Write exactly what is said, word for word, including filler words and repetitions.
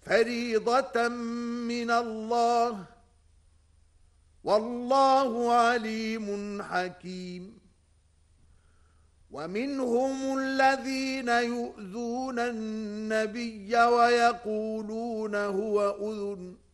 فريضة من الله والله عليم حكيم ومنهم الذين يؤذون النبي ويقولون هو أذن